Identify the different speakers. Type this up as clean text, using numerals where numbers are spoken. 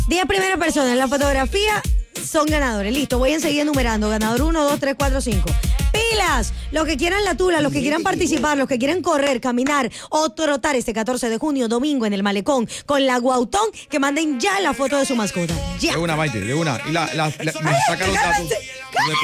Speaker 1: 10 primeras personas en la fotografía son ganadores. Listo, voy a seguir enumerando. Ganador 1, 2, 3, 4, 5. ¡Pilas! Los que quieran la tula, los que quieran participar, los que quieran correr, caminar o trotar este 14 de junio, domingo, en el Malecón, con la Guautón, que manden ya la foto de su mascota. Ya.
Speaker 2: De una, Maite, de una. Y me saca los datos.